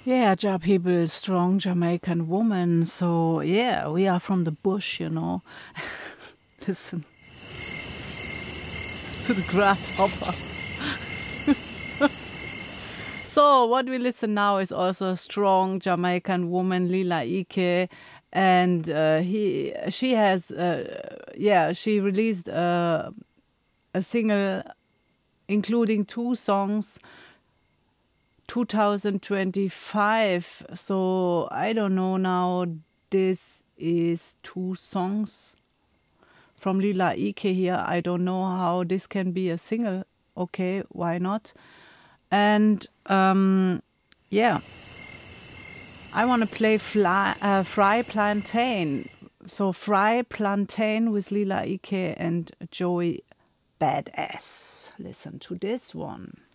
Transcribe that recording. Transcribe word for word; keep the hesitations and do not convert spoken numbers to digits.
Yeah, Ja people, strong Jamaican woman. So yeah, we are from the bush, you know. Listen to the grasshopper. So what we listen now is also a strong Jamaican woman, Lila Ike, and uh, he she has uh, yeah she released a, a single including two songs two thousand twenty-five. So I don't know now. This is two songs from Lila Ike here. I don't know how this can be a single. Okay, why not? And um, yeah, I want to play fly, uh, Fry Plantain. So Fry Plantain with Lila Ike and Joey Badass. Listen to this one.